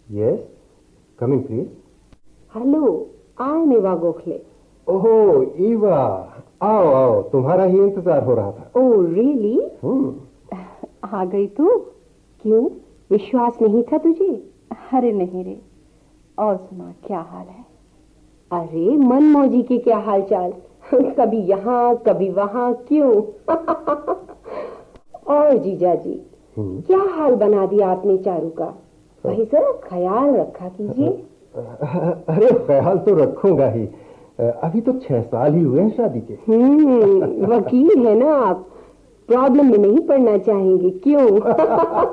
Yes, come in please. Hello, I am Eva Gokhale. ओहो ईवा, आओ आओ, तुम्हारा ही इंतजार हो रहा था। Oh really? आ गई तू? क्यों, विश्वास नहीं था तुझे? अरे नहीं रे। और सुना, क्या हाल है? अरे मन मौजी के क्या हाल चाल, कभी यहाँ कभी वहाँ, क्यों? और जीजा जी, क्या हाल बना दिया आपने चारू का? वही जरा ख्याल रखा कीजिए। अरे ख्याल तो रखूंगा ही, अभी तो 6 साल ही हुए हैं शादी के। वकील है ना आप, प्रॉब्लम में नहीं पड़ना चाहेंगे, क्यों?